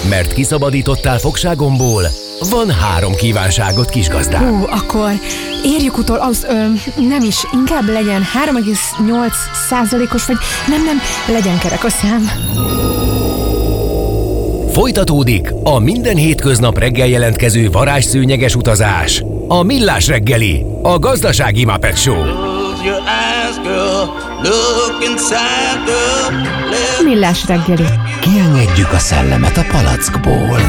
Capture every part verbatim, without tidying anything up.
Mert kiszabadítottál fogságomból, van három kívánságot, kisgazdám. Hú, akkor érjük utol, az, ö, nem is, inkább legyen három egész nyolc százalékos, vagy nem, nem, legyen kerek a szám. Folytatódik a minden hétköznap reggel jelentkező varázsszőnyeges utazás. A Millás reggeli, a gazdasági Muppet Show. Millás reggeli. Kiengedjük a szellemet a palackból.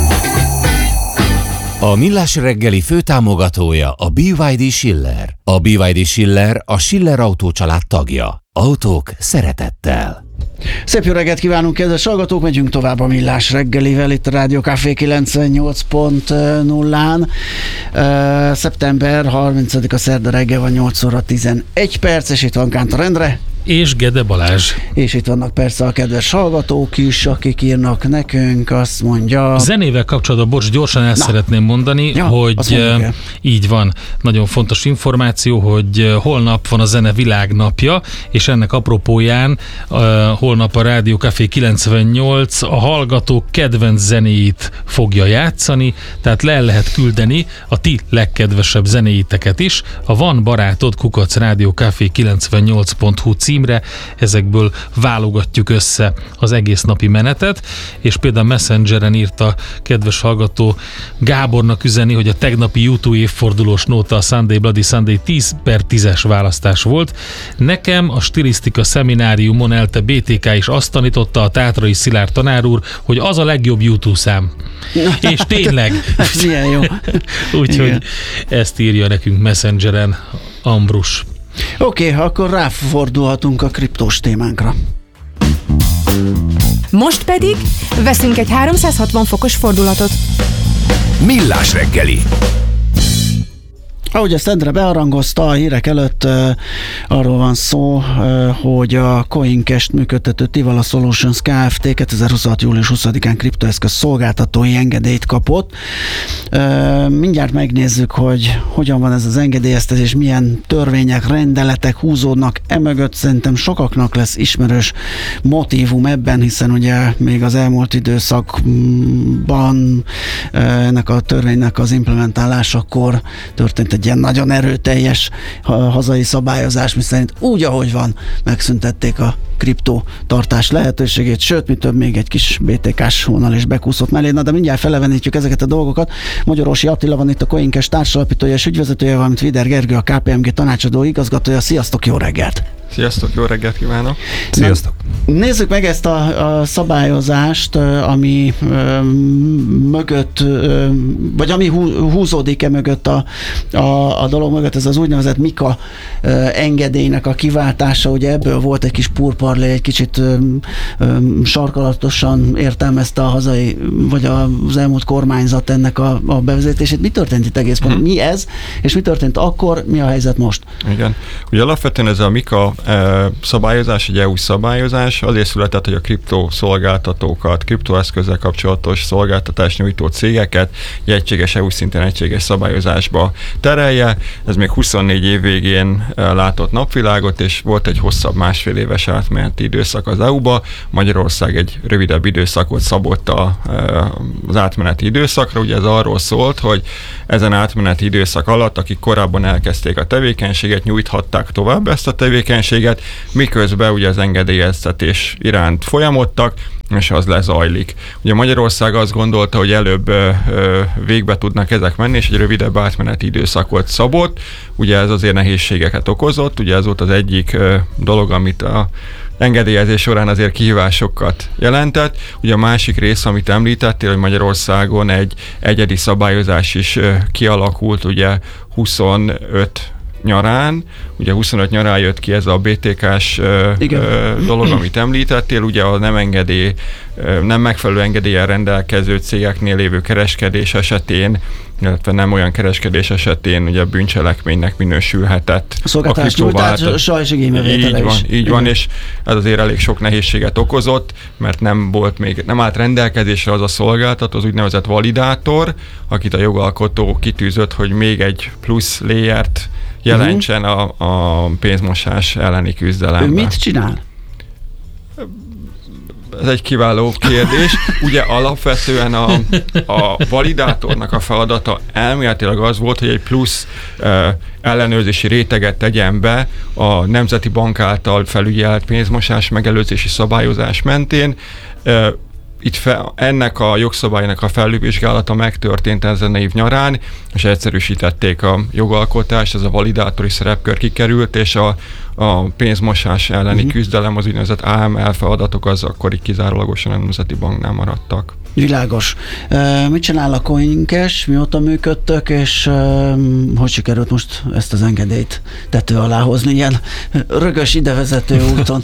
A Millás reggeli főtámogatója a bé vé dé Schiller. A bé vé dé Schiller a Schiller Autó család tagja. Autók szeretettel. Szép jó reggelt kívánunk, kedves hallgatók! Megyünk tovább a Millás reggelivel itt a Rádió Café kilencvennyolc pont nullán. Uh, szeptember harmincadika szerda reggel van, nyolc óra tizenegy perc, és itt van Kántor Endre. És Gede Balázs. És itt vannak persze a kedves hallgatók is, akik írnak nekünk, azt mondja... Zenével kapcsolatban, bocs, gyorsan el Na. szeretném mondani, Ja, hogy így van, nagyon fontos információ, hogy holnap van a Zene Világnapja, és ennek apropóján uh, holnap a Rádió Café kilencvennyolc a hallgatók kedvenc zenéit fogja játszani, tehát le lehet küldeni a ti legkedvesebb zenéiteket is. A Van barátod kukac rádió café kilencvennyolc pont hu címre, ezekből válogatjuk össze az egész napi menetet, és például Messengeren írta kedves hallgató Gábornak üzeni, hogy a tegnapi YouTube évfordulós nóta a Sunday Bloody Sunday tíz per tízes választás volt. Nekem a stilisztika szemináriumon elte bé té ká is azt tanította, a Tátrai Szilárd tanár úr, hogy az a legjobb YouTube szám. És tényleg. Milyen jó. Úgyhogy ezt írja nekünk Messengeren Ambrus. Oké, okay, akkor ráfordulhatunk a kriptós témánkra. Most pedig veszünk egy háromszázhatvan fokos fordulatot. Millás reggeli. Ahogy ezt Endre bearangozta a hírek előtt, uh, arról van szó, uh, hogy a CoinCash-t működtető Tivala Solutions Kft. kétezer-huszonhat. július huszadikán kriptoeszköz szolgáltatói engedélyt kapott. Uh, mindjárt megnézzük, hogy hogyan van ez az engedélyeztetés, milyen törvények, rendeletek húzódnak emögött. Szerintem sokaknak lesz ismerős motívum ebben, hiszen ugye még az elmúlt időszakban uh, ennek a törvénynek az implementálásakor történt egy ilyen nagyon erőteljes hazai szabályozás, miszerint úgy, ahogy van, megszüntették a kriptó tartás lehetőségét, sőt, mi több, még egy kis bé té ká-s vonal is bekúszott mellé. Na, de mindjárt felevenítjük ezeket a dolgokat. Magyarósi Attila van itt, a CoinCash társalapítója és ügyvezetője, valamint Vider Gergő, a ká pé em gé tanácsadó igazgatója. Sziasztok, jó reggelt! Sziasztok, jó reggelt kívánok! Sziasztok! Na, nézzük meg ezt a, a szabályozást, ami ö, mögött, ö, vagy ami hú, húzódik-e mögött a, a, a dolog mögött, ez az úgynevezett Mika ö, engedélynek a kiváltása. Ugye ebből volt egy kis purparlé, egy kicsit ö, ö, sarkalatosan értelmezte a hazai, vagy az elmúlt kormányzat ennek a, a bevezetését. Mi történt itt egész pontosan? Mi ez, és mi történt akkor, mi a helyzet most? Igen. Ugye alapvetően ez a Mika e, szabályozás, egy é u szabályozás, azért született, hogy a kriptoszolgáltatókat, kriptoeszközzel kapcsolatos szolgáltatást nyújtó cégeket egy egységes é u szinten egységes szabályozásba terelje. Ez még huszonnégy év végén látott napvilágot, és volt egy hosszabb másfél éves átmeneti időszak az é u-ba. Magyarország egy rövidebb időszakot szabott a, az átmeneti időszakra. Ugye ez arról szólt, hogy ezen átmeneti időszak alatt, akik korábban elkezdték a tevékenységet, nyújthatták tovább ezt a tevékenységet, miközben ugye az engedélyeztetés iránt folyamodtak, és az lezajlik. Ugye Magyarország azt gondolta, hogy előbb ö, ö, végbe tudnak ezek menni, és egy rövidebb átmeneti időszakot szabott. Ugye ez azért nehézségeket okozott, ugye ez volt az egyik ö, dolog, amit a engedélyezés során azért kihívásokat jelentett. Ugye a másik rész, amit említettél, hogy Magyarországon egy egyedi szabályozás is ö, kialakult, ugye huszonöt nyarán, ugye huszonöt nyarán jött ki ez a bé té ká-s ö, ö, dolog, amit említettél, ugye a nem engedély, ö, nem megfelelő engedéllyel rendelkező cégeknél lévő kereskedés esetén, illetve nem olyan kereskedés esetén ugye bűncselekménynek minősülhetett a szolgáltatás nyújtása és igénybevétele is. Így van, így Igen. van, és ez azért elég sok nehézséget okozott, mert nem volt még, nem állt rendelkezésre az a szolgáltató, az úgynevezett validátor, akit a jogalkotó kitűzött, hogy még egy plusz layert jelentsen a, a pénzmosás elleni küzdelemben. Ő mit csinál? ez egy kiváló kérdés. Ugye alapvetően a, a validátornak a feladata elméletileg az volt, hogy egy plusz uh, ellenőrzési réteget tegyen be a Nemzeti Bank által felügyelt pénzmosás megelőzési szabályozás mentén. Uh, Itt fe, ennek a jogszabálynak a felülvizsgálata megtörtént ezen év nyarán, és egyszerűsítették a jogalkotást, ez a validátori szerepkör kikerült, és a, a pénzmosás elleni uh-huh. küzdelem, az úgynevezett á em el feladatok, az akkor így kizárólagosan a Nemzeti Banknál maradtak. Világos. Uh, mit csinál a CoinCash, mióta működtök, és uh, hogy sikerült most ezt az engedélyt tető alá hozni ilyen rögös idevezető úton?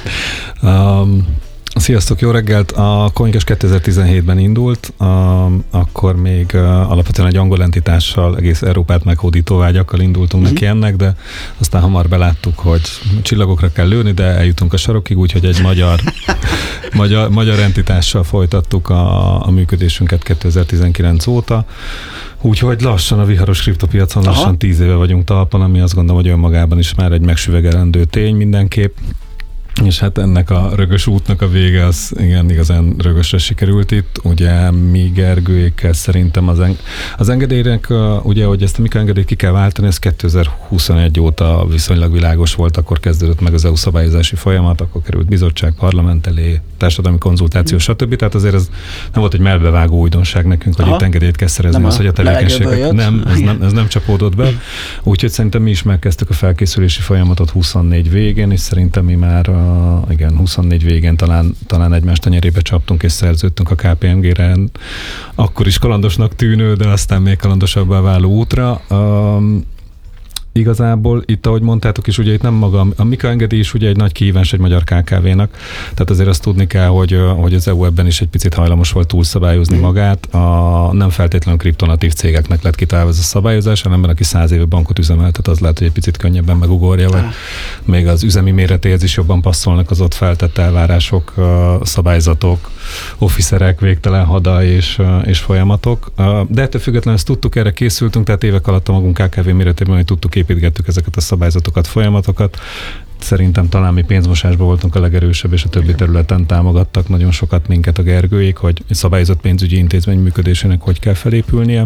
um. Sziasztok, jó reggelt! A CoinCash kétezer-tizenhétben indult, akkor még alapvetően egy angol entitással, egész Európát meghódító vágyakkal indultunk mm-hmm. neki ennek, de aztán hamar beláttuk, hogy csillagokra kell lőni, de eljutunk a sarokig, úgyhogy egy magyar, magyar, magyar entitással folytattuk a, a működésünket kétezer-tizenkilenc óta. Úgyhogy lassan a viharos kriptopiacon lassan Aha. tíz éve vagyunk talpon, ami azt gondolom, hogy önmagában is már egy megsüvegelendő tény mindenképp. És hát ennek a rögös útnak a vége az igen, igazán rögösre sikerült itt. Ugye mi Gergőékkel szerintem az, en- az engedélynek, uh, ugye, hogy ezt a mikroengedélyt ki kell váltani, ez kétezer-huszonegy óta viszonylag világos volt, akkor kezdődött meg az é u szabályozási folyamat, akkor került bizottság, parlament elé, társadalmi konzultáció, stb. Tehát azért ez nem volt egy melbevágó újdonság nekünk, hogy Aha. itt engedélyt kell szerezni, az, hogy a tevékenységek nem, ez nem, ez nem csapódott be. Úgyhogy szerintem mi is megkezdtük a felkészülési folyamatot huszonnégy végén, és szerintem mi már A, igen, huszonnégy végén talán, talán egymás tenyerébe csaptunk és szerződtünk a ká pé em gére, akkor is kalandosnak tűnő, de aztán még kalandosabbá váló útra. Um, Igazából itt, ahogy mondtátok is, ugye itt nem maga, a mikroengedély is ugye egy nagy kihívás egy magyar ká ká vénak, tehát azért azt tudni kell, hogy, hogy az é u ebben is egy picit hajlamos volt túlszabályozni mm. magát. A nem feltétlenül kriptonatív cégeknek lett kitalálva ez a szabályozás, hanem aki száz éve bankot üzemeltet, az lehet, hogy egy picit könnyebben megugorja, vagy ah. még az üzemi méretéhez is jobban passzolnak az ott feltett elvárások, szabályzatok, officerek, végtelen hada és, és folyamatok. De ettől függetlenül ezt tudtuk, erre készültünk, tehát évek alatt a magunk ká ká vé méretében, hogy tudtuk építgettük ezeket a szabályzatokat, folyamatokat. Szerintem talán mi pénzmosásban voltunk a legerősebb, és a többi területen támogattak nagyon sokat minket a Gergőék, hogy egy szabályozott pénzügyi intézmény működésének hogy kell felépülnie.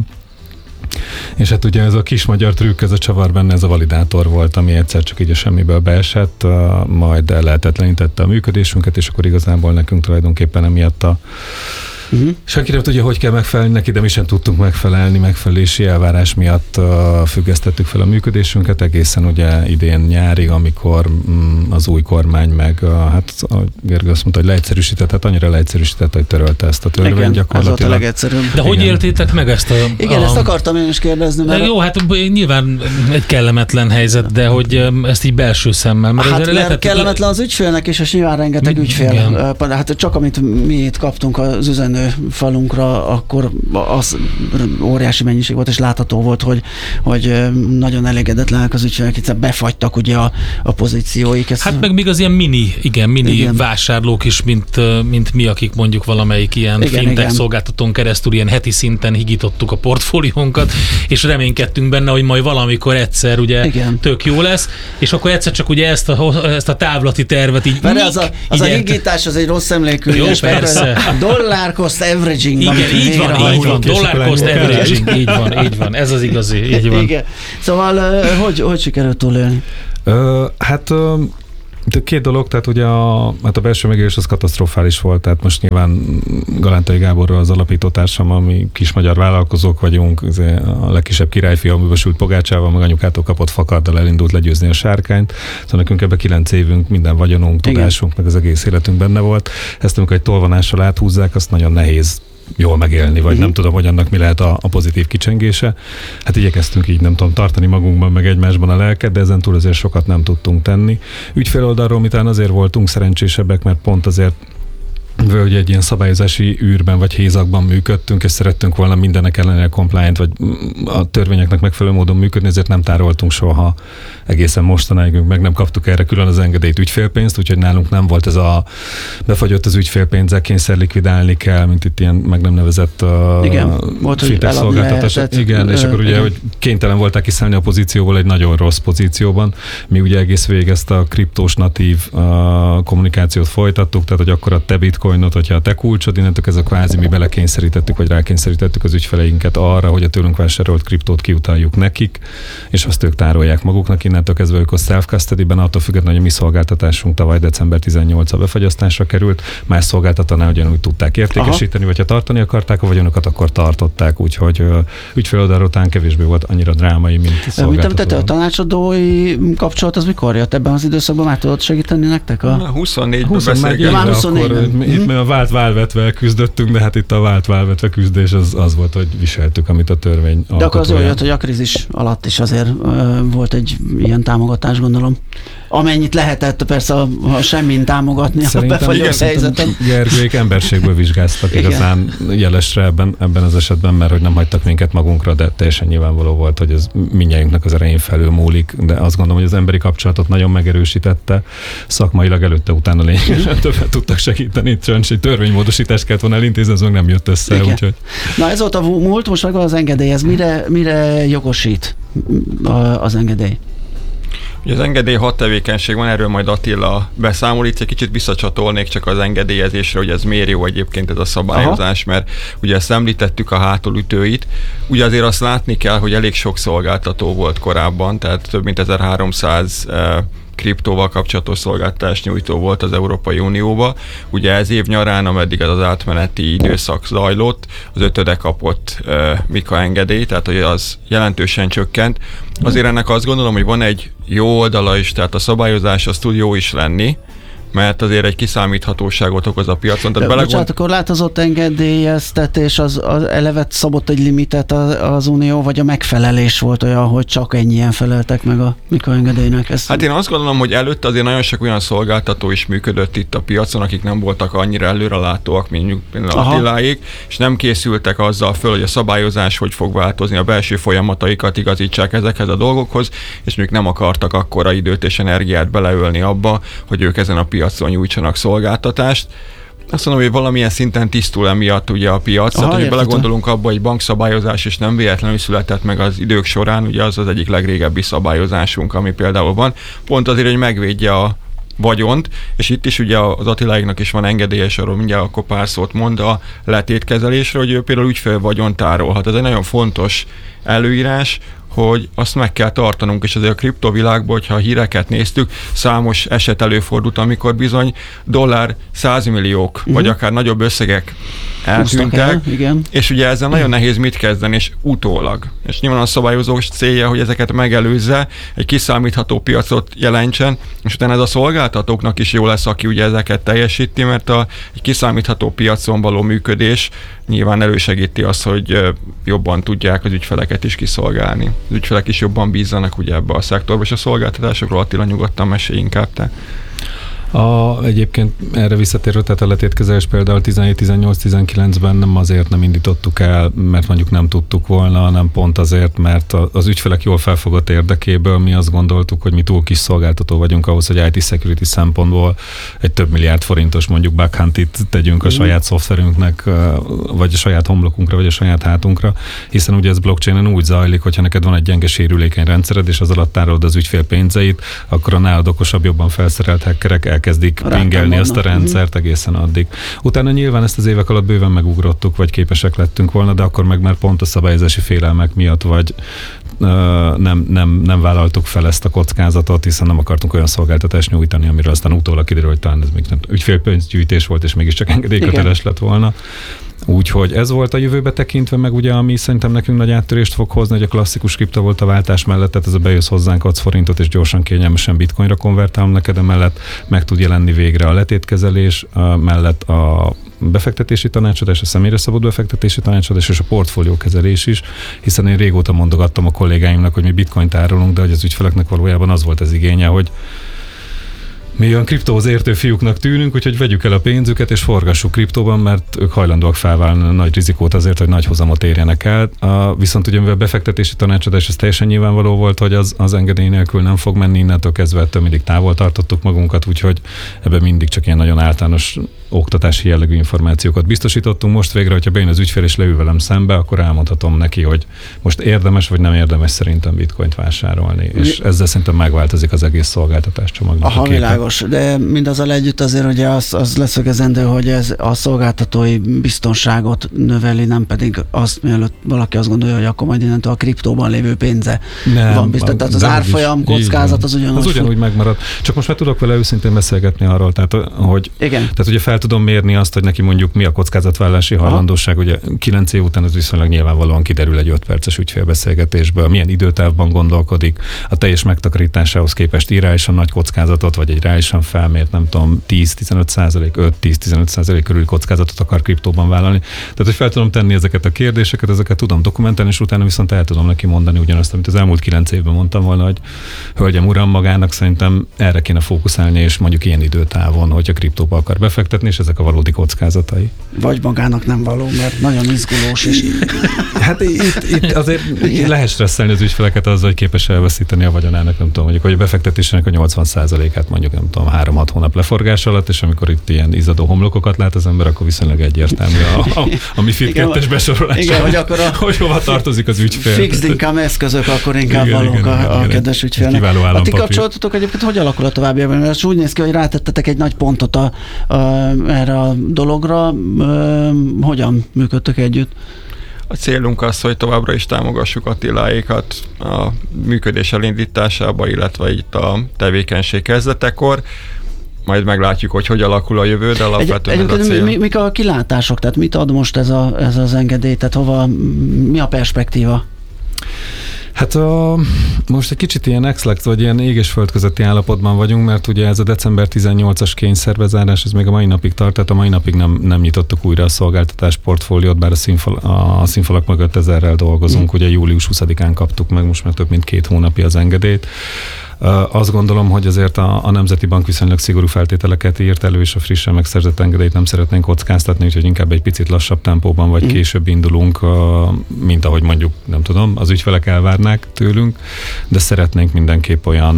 És hát ugye ez a kis magyar trükk, ez a csavar benne, ez a validátor volt, ami egyszer csak így a semmiből beesett, majd lehetetlenítette a működésünket, és akkor igazából nekünk tulajdonképpen emiatt a Uh-huh. Senki nem tudja, hogy kell megfelelni neki, de mi sem tudtunk megfelelni, megfelelési elvárás miatt uh, függesztettük fel a működésünket egészen ugye idén nyárig, amikor mm, az új kormány meg, uh, hát a Gergő azt mondta, hogy leegyszerűsített, hát annyira leegyszerűsített, hogy törölte ezt a törvényt gyakorlatilag. Ez volt a legegyszerűbb. De hogy Igen. éltétek meg ezt a... Igen, a... ezt akartam én is kérdezni. Mert... Jó, hát nyilván egy kellemetlen helyzet, de hogy ezt így belső szemmel. Mert hát mert lehetett... kellemetlen az ügyfélnek is, és nyilván rengeteg ügyfél. Igen. Hát csak amit mi itt kaptunk az üzenő falunkra, akkor az óriási mennyiség volt, és látható volt, hogy, hogy nagyon elégedetlenek az ügyfelek, hiszen befagytak ugye a, a pozícióik. Ezt... Hát meg még az ilyen mini, igen, mini igen. vásárlók is, mint, mint mi, akik mondjuk valamelyik ilyen igen, fintech igen. szolgáltatón keresztül ilyen heti szinten higítottuk a portfóliónkat, és reménykedtünk benne, hogy majd valamikor egyszer ugye igen. tök jó lesz, és akkor egyszer csak ugye ezt a, ezt a távlati tervet így... Mert az a, az a higítás az egy rossz emlékű. Jó, persze. Dollár cost averaging. Igen, így van, így van. Dollar cost averaging, így van, így van. Ez az igazi, így van. Igen. Szóval hogy, hogy sikerült túlélni? Uh, hát uh, két dolog, tehát ugye a, hát a belső megélés az katasztrofális volt, tehát most nyilván Galántai Gáborról az alapítótársam, ami kis magyar vállalkozók vagyunk, a legkisebb királyfi, amiben sült pogácsával, meg anyukától kapott fakarddal elindult legyőzni a sárkányt. Szóval nekünk ebben kilenc évünk, minden vagyonunk, igen. tudásunk, meg az egész életünk benne volt. Ezt amikor egy tolvonással áthúzzák, azt nagyon nehéz jól megélni, vagy uh-huh. nem tudom, hogy annak mi lehet a, a pozitív kicsengése. Hát igyekeztünk így, nem tudom, tartani magunkban, meg egymásban a lelket, de ezen túl azért sokat nem tudtunk tenni. Ügyfél oldalról mitán azért voltunk szerencsésebbek, mert pont azért hogy egy ilyen szabályozási űrben vagy hézakban működtünk, és szerettünk volna mindenek ellenére compliant, vagy a törvényeknek megfelelő módon működni, ezért nem tároltunk soha egészen mostanáig, meg nem kaptuk erre külön az engedélyt ügyfélpénzt, úgyhogy nálunk nem volt ez a befagyott az ügyfélpénzzel, kényszer likvidálni kell, mint itt ilyen meg nem nevezett uh, fintech szolgáltatás. Igen, és akkor ugye, igen. hogy kénytelen voltak kiszállni a pozícióból egy nagyon rossz pozícióban. Mi ugye egész végig ezt a kriptós natív uh, kommunikációt folytattuk, tehát hogy akkor a te bitcoin bitcoinot, hogyha a te kulcsod, innentől ez a kvázi mi belekényszerítettük, vagy rákényszerítettük az ügyfeleinket arra, hogy a tőlünk vásárolt kriptót kiutaljuk nekik, és azt ők tárolják maguknak, innentől kezdve ők a self-custody-ben, attól függetlenül, hogy a mi szolgáltatásunk tavaly december tizennyolcadikán befagyasztásra került, más szolgáltatónál ugyanúgy tudták értékesíteni, Aha. vagy ha tartani akarták a vagyonokat, akkor tartották, úgyhogy ügyféloldalról után kevésbé volt annyira drámai, mint szolgáltató. Mit említette, a tanácsadói kapcsolat az mikor jött? Ebben az időszakban már tudod segíteni nektek? A huszonnégyben beszélgetünk. Itt mi a vált válvetve küzdöttünk, de hát itt a vált válvetve küzdés az, az volt, hogy viseltük, amit a törvény alkotója. De akkor az jól jött, hogy a krízis alatt is azért uh, volt egy ilyen támogatás, gondolom. Amennyit lehetett, persze, ha semmin támogatni szerintem, a befagyott helyzetet. Gergőik emberségből vizsgáztak igen. igazán jelesre ebben, ebben az esetben, mert hogy nem hagytak minket magunkra, de teljesen nyilvánvaló volt, hogy ez mindnyájunknak az erején felül múlik, de azt gondolom, hogy az emberi kapcsolatot nagyon megerősítette. Szakmailag előtte-utána lényegesen többet tudtak segíteni, csak egy törvénymódosítást kellett volna elintézni, ez meg nem jött össze. Úgyhogy... Na ez volt a múlt, most meg van az engedély. Ez mire, mire jogosít az engedély? Ugye az engedély hat tevékenység van, erről majd Attila beszámol, itt egy kicsit visszacsatolnék csak az engedélyezésre, hogy ez miért jó egyébként ez a szabályozás, Aha. mert ugye ezt említettük a hátulütőit, ugye azért azt látni kell, hogy elég sok szolgáltató volt korábban, tehát több mint ezerháromszáz eh, kriptóval kapcsolatos szolgáltatás nyújtó volt az Európai Unióba. Ugye ez év nyarán, ameddig ez az átmeneti időszak zajlott, az ötöde kapott uh, MiCA engedély, tehát hogy az jelentősen csökkent. Azért ennek azt gondolom, hogy van egy jó oldala is, tehát a szabályozás az tud jó is lenni, mert azért egy kiszámíthatóságot okoz a piacon. Tehát belegond... Bocsánat, akkor látozott engedélyeztetés, az, az elevet szabott egy limitet az, az Unió, vagy a megfelelés volt olyan, hogy csak ennyien feleltek meg a MiCA engedélynek? Ezt... Hát én azt gondolom, hogy előtte azért nagyon sok olyan szolgáltató is működött itt a piacon, akik nem voltak annyira előrelátóak, mint például Attiláék, és nem készültek azzal föl, hogy a szabályozás hogy fog változni, a belső folyamataikat igazítsák ezekhez a dolgokhoz, és ők nem akartak akkora időt és energiát beleölni abba, hogy ők ezen a piacon piacon nyújtsanak szolgáltatást. Azt mondom, hogy valamilyen szinten tisztul emiatt ugye a piac. Aha, tehát, hogy belegondolunk abba, hogy bankszabályozás is nem véletlenül született meg az idők során, ugye az az egyik legrégebbi szabályozásunk, ami például van. Pont azért, hogy megvédje a vagyont, és itt is ugye az Attiláiknak is van engedélyes, arról mindjárt akkor pár szót mond a letétkezelésre, hogy ő például ügyfél vagyont tárolhat. Ez egy nagyon fontos előírás, hogy azt meg kell tartanunk, és azért a kriptovilágban, hogyha a híreket néztük, számos eset előfordult, amikor bizony dollár százmilliók, uh-huh. vagy akár nagyobb összegek eltűntek, el, igen. és ugye ezzel nagyon nehéz mit kezdeni, és utólag. És nyilván a szabályozós célja, hogy ezeket megelőzze, egy kiszámítható piacot jelentsen, és utána ez a szolgáltatóknak is jó lesz, aki ugye ezeket teljesíti, mert a, egy kiszámítható piacon való működés nyilván elősegíti azt, hogy jobban tudják az ügyfeleket is kiszolgálni. Az ügyfelek is jobban bízzanak ugye ebbe a szektorba, és a szolgáltatásokról Attila nyugodtan mesélj inkább te. A, egyébként erre visszatérve, tehát a letétkezelés például tizenhét, tizennyolc, tizenkilencben nem azért nem indítottuk el, mert mondjuk nem tudtuk volna, hanem pont azért, mert az ügyfelek jól felfogott érdekéből mi azt gondoltuk, hogy mi túl kis szolgáltató vagyunk ahhoz, hogy i té security szempontból egy több milliárd forintos mondjuk bug huntit tegyünk a saját szoftverünknek, vagy a saját homlokunkra, vagy a saját hátunkra, hiszen ugye ez blockchainen úgy zajlik, hogyha neked van egy gyenge sérülékeny rendszered, és az alatt tárolod az ügyfél pénzeit, akkor a nálad okosabb, jobban felszerelt hackerek elkezdik pingelni ezt a rendszert egészen addig. Utána nyilván ezt az évek alatt bőven megugrottuk, vagy képesek lettünk volna, de akkor meg már pont a szabályozási félelmek miatt, vagy uh, nem, nem, nem vállaltuk fel ezt a kockázatot, hiszen nem akartunk olyan szolgáltatást nyújtani, amiről aztán utólag kiderül, hogy talán ez még nem ügyfélpénzgyűjtés volt, és mégiscsak engedélyköteles lett volna. Úgyhogy ez volt a jövőbe tekintve, meg ugye, ami szerintem nekünk nagy áttörést fog hozni, hogy a klasszikus kripto volt a váltás mellett, tehát ez a bejössz hozzánk, adsz forintot, és gyorsan, kényelmesen bitcoinra konvertálom neked, emellett meg tud jelenni végre a letétkezelés, mellett a befektetési tanácsadás, a személyre szabott befektetési tanácsadás és a portfóliókezelés is, hiszen én régóta mondogattam a kollégáimnak, hogy mi bitcoint árulunk, de hogy az ügyfeleknek valójában az volt az igénye, hogy mi olyan kriptóhoz értő fiúknak tűnünk, úgyhogy vegyük el a pénzüket és forgassuk kriptóban, mert ők hajlandóak felvállalni nagy rizikót azért, hogy nagy hozamot érjenek el. A, viszont ugye mivel befektetési tanácsadás, ez teljesen nyilvánvaló volt, hogy az, az engedély nélkül nem fog menni, innentől kezdve ettől mindig távol tartottuk magunkat, úgyhogy ebben mindig csak ilyen nagyon általános oktatási jellegű információkat biztosítottunk. Most végre, hogyha bejön az ügyfél és leül velem szembe, akkor elmondhatom neki, hogy most érdemes vagy nem érdemes szerintem bitcoint vásárolni. Mi? És ezzel szerintem megváltozik az egész szolgáltatáscsomagnak. Aha, világos. De mindazzal együtt azért ugye az, az leszögezendő, hogy ez a szolgáltatói biztonságot növeli, nem pedig azt, mielőtt valaki azt gondolja, hogy akkor majd innentől a kriptóban lévő pénze nem, van biztos. Tehát az árfolyam kockázat az ugyanúgy. Az ugyanúgy megmarad. Csak most már tudok vele őszintén beszélgetni arról, tehát, hogy igen. Tehát ugye fel tudom mérni azt, hogy neki mondjuk mi a kockázatvállalási hajlandóság, ugye kilenc év után az viszonylag nyilvánvalóan kiderül egy öt perces ügyfélbeszélgetésből, milyen időtávban gondolkodik, a teljes megtakarításához képest irányosan nagy kockázatot, vagy egy irányosan felmért, nem tudom, tíz-tizenöt százalék, öt-tíz-tizenöt százalék körüli kockázatot akar kriptóban vállalni. Tehát, hogy fel tudom tenni ezeket a kérdéseket, ezeket tudom dokumentálni, és utána viszont el tudom neki mondani ugyanazt, amit az elmúlt kilenc évben mondtam volna, hogy hölgyem, uram, magának szerintem erre kéne fókuszálni, és mondjuk ilyen időtávon, hogyha kriptóba akar befektetni, és ezek a valódi kockázatai. Vagy magának nem való, mert nagyon izgulós is. Hát itt, itt azért igen. Lehet stresszelni az ügyfeleket azzal, hogy képes elveszíteni a vagyonának, nem tudom, mondjuk, hogy a befektetésének a nyolcvan százalékát mondjuk, nem tudom, három-hat hónap leforgás alatt, és amikor itt ilyen izzadó homlokokat lát az ember, akkor viszonylag egyértelmű a, a, a MiFID kettes besorolása, igen, hogy, akkor a hogy hova tartozik az ügyfél. Fixed income eszközök akkor inkább igen, valók igen, a, a igen, kedves ügyfélnek. Kiváló állampapír. A ti kapcsolatotok egyébként hogy alakul a továbbiakban? Mert úgy néz ki, hogy rátettetek egy nagy pontot a, a, erre a dologra. Ö, hogyan működtök együtt? A célunk az, hogy továbbra is támogassuk Attiláékat a működés elindításába, illetve itt a tevékenység kezdetekor. Majd meglátjuk, hogy hogy alakul a jövő, de alapvetően egy, ez a cél. Mi, mik a kilátások? Tehát mit ad most ez, a, ez az engedély? Tehát hova, mi a perspektíva? Hát a, most egy kicsit ilyen ex-lex, vagy ilyen ég és föld közötti állapotban vagyunk, mert ugye ez a december tizennyolcas kényszerbezárás, ez még a mai napig tart, tehát a mai napig nem, nem nyitottuk újra a szolgáltatás portfóliót, bár a, színfal, a színfalak mögött ezerrel dolgozunk, mm. ugye július huszadikán kaptuk meg, most már több mint két hónapja az engedélyt. Azt gondolom, hogy azért a, a Nemzeti Bank viszonylag szigorú feltételeket írt elő, és a frissen megszerzett engedélyt nem szeretnénk kockáztatni, úgyhogy inkább egy picit lassabb tempóban, vagy mm. később indulunk, mint ahogy mondjuk, nem tudom, az ügyfelek elvárnák tőlünk, de szeretnénk mindenképp olyan,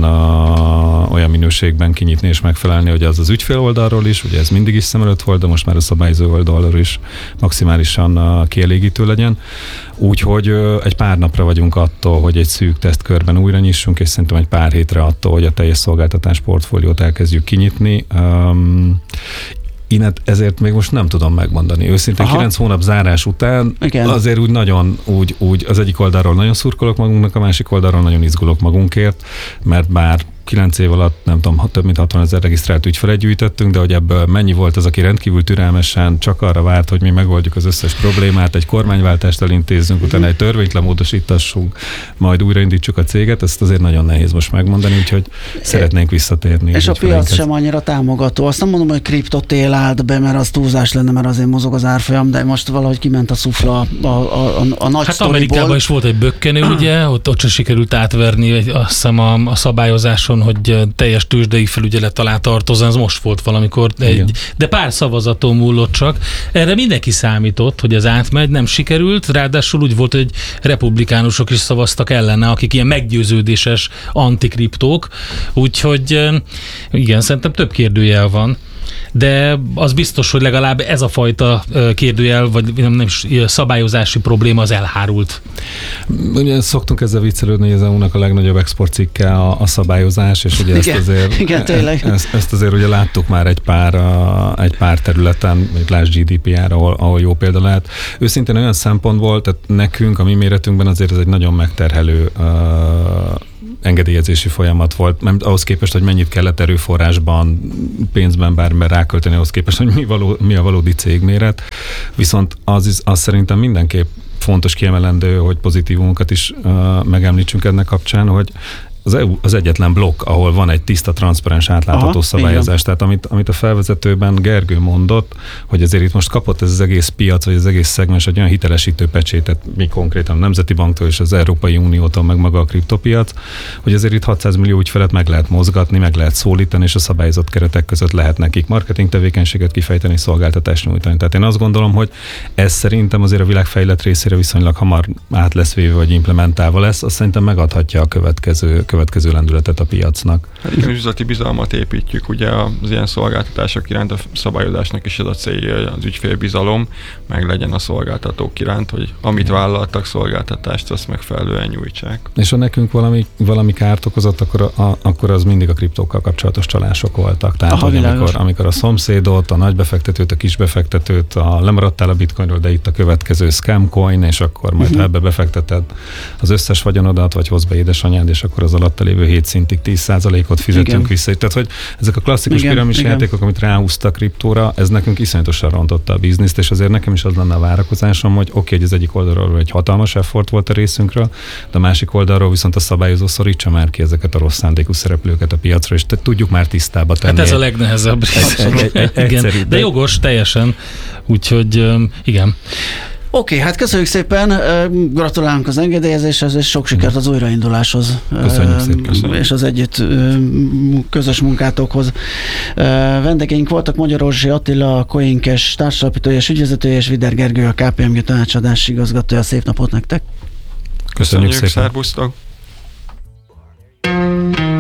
olyan minőségben kinyitni és megfelelni, hogy az az ügyfél oldalról is, ugye ez mindig is szem előtt volt, de most már a szabályozó oldalról is maximálisan kielégítő legyen. Úgyhogy egy pár napra vagyunk attól, hogy egy szűk tesztkörben újra nyissunk, és szerintem egy pár hétre attól, hogy a teljes szolgáltatás portfóliót elkezdjük kinyitni. Um, Én ezért még most nem tudom megmondani. Őszintén Aha. kilenc hónap zárás után igen. azért úgy nagyon, úgy, úgy az egyik oldalról nagyon szurkolok magunknak, a másik oldalról nagyon izgulok magunkért, mert bár kilenc év alatt, nem tudom, több mint hatvanezer regisztrált ügyfelet gyűjtöttünk, de hogy ebből mennyi volt az, aki rendkívül türelmesen csak arra várt, hogy mi megoldjuk az összes problémát, egy kormányváltást elintézzünk, utána egy törvényt lemódosítassunk, majd újraindítsuk a céget, ezt azért nagyon nehéz most megmondani, úgyhogy szeretnénk visszatérni. És a piac sem annyira támogató. Azt nem mondom, hogy kriptotél állt be, mert az túlzás lenne, mert azért mozog az árfolyam, de most valahogy kiment a szufla a, a, a, a nagy Hát sztoriból. Amerikában is volt egy bökkenő, ugye, ott, ott sem sikerült átverni, azt hiszem a, a szabályozáson, hogy teljes tőzsdei felügyelet alá tartozzon, ez most volt valamikor, egy, de pár szavazaton múlott csak. Erre mindenki számított, hogy ez átmegy, nem sikerült, ráadásul úgy volt, hogy republikánusok is szavaztak ellene, akik ilyen meggyőződéses antikriptók, úgyhogy igen, szerintem több kérdőjel van. De az biztos, hogy legalább ez a fajta kérdőjel, vagy nem, nem is szabályozási probléma az elhárult. Ugye szoktunk ezzel viccelődni, hogy ez a únak a legnagyobb exportcikke a, a szabályozás, és ugye ezt azért, igen, tényleg. Ezt, ezt azért ugye láttuk már egy pár, a, egy pár területen, vagy lásd gé dé pé er, ahol, ahol jó példa lehet. Őszintén olyan szempontból, tehát nekünk, a mi méretünkben azért ez egy nagyon megterhelő uh, engedélyezési folyamat volt, mert ahhoz képest, hogy mennyit kellett erőforrásban, pénzben, bármiben rákölteni, ahhoz képest, hogy mi, való, mi a valódi cégméret. Viszont az, az szerintem mindenképp fontos kiemelendő, hogy pozitívumokat is uh, megemlítsünk ennek kapcsán, hogy az é u az egyetlen blokk, ahol van egy tiszta, transzparens, átlátható Aha, szabályozás. Tehát amit, amit a felvezetőben Gergő mondott, hogy azért itt most kapott ez az egész piac, vagy az egész szegmens egy olyan hitelesítő pecsétet, mi konkrétan a Nemzeti Banktól és az Európai Uniótól, meg maga a kriptopiac, hogy azért itt hatszáz millió ügyfelet meg lehet mozgatni, meg lehet szólítani, és a szabályozott keretek között lehet nekik marketing tevékenységet kifejteni, szolgáltatást nyújtani. Tehát én azt gondolom, hogy ez szerintem azért a világ fejlett részére viszonylag hamar át lesz véve, vagy implementálva lesz, azt szerintem megadhatja a következő következő lendületet a piacnak. Hát igen, üzleti bizalmat építjük, ugye az ilyen szolgáltatások iránt a szabályozásnak is az a célja, hogy az ügyfélbizalom meg legyen a szolgáltatók iránt, hogy amit vállaltak szolgáltatást, azt megfelelően nyújtsák. És ha nekünk valami, valami kárt okozott, akkor, a, akkor az mindig a kriptókkal kapcsolatos csalások voltak. Tehát, Aha, hogy amikor, amikor a szomszédot, a nagybefektetőt, a kisbefektetőt, a lemaradtál a bitcoinról, de itt a következő scam coin, és akkor majd uh-huh. ebbe befekteted az összes vagyonodat, vagy hoz be édesanyád, és akkor az alatta lévő hét szintig tíz százalékot fizetünk igen. vissza. Tehát, hogy ezek a klasszikus igen, piramis igen. játékok, amit ráhúztak kriptóra, ez nekünk iszonyatosan rontotta a bizniszt, és azért nekem is az lenne a várakozásom, hogy oké, okay, hogy az egyik oldalról egy hatalmas effort volt a részünkről, de a másik oldalról viszont a szabályozó szorítsa már ki ezeket a rossz szándékú szereplőket a piacra, és te, tudjuk már tisztába tenni. Hát ez a legnehezebb rész. Egy, egy, egy, egy, igen, de jogos, teljesen. Úgyhogy igen. Oké, okay, hát köszönjük szépen, gratulálunk az engedélyezéshez, és sok sikert az újrainduláshoz. Köszönjük szépen. És az együtt közös munkátokhoz. Vendégeink voltak Magyar Orzsi Attila, a Coincash társalapítója és ügyvezetője, és Vider Gergő, a ká pé em gé tanácsadási igazgatója. Szép napot nektek! Köszönjük, Köszönjük szépen! Szervusztok!